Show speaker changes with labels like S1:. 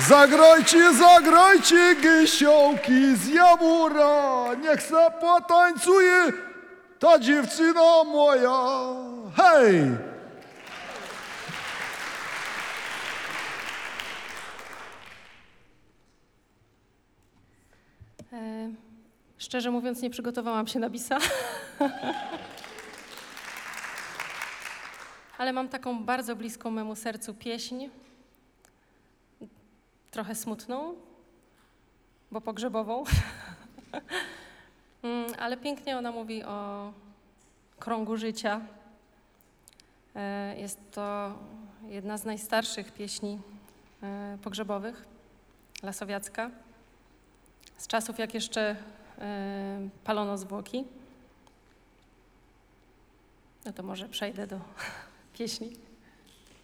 S1: Zagrajcie, zagrajcie, gęsiołki z jabłora, niech se potańcuje ta dziewczyna moja. Hej!
S2: Szczerze mówiąc, nie przygotowałam się na bisa. Ale mam taką bardzo bliską memu sercu pieśń, trochę smutną, bo pogrzebową. Ale pięknie ona mówi o krągu życia. Jest to jedna z najstarszych pieśni pogrzebowych, lasowiacka, z czasów jak jeszcze palono zwłoki. No to może przejdę do pieśni.